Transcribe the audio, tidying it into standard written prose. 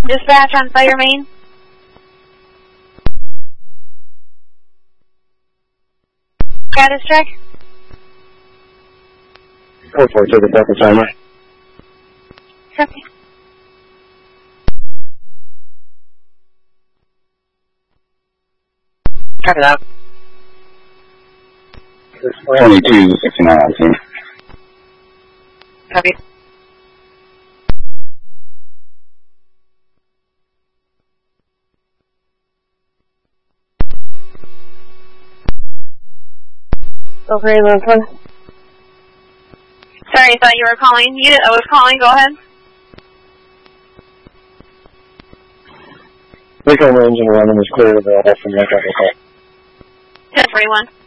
Dispatch on fire main. Status check. 4-4, take a second timer. Okay. Cut it out. 2269, team. Copy. Okay, last one. Sorry, I thought you were calling. I was calling. Go ahead. Vehicle range and random is clear available from your call. 1041.